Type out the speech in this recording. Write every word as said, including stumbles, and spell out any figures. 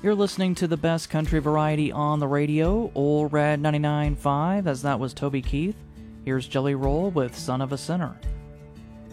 You're listening to the best country variety on the radio, Old Red ninety-nine point five, as that was Toby Keith. Here's Jelly Roll with Son of a Sinner.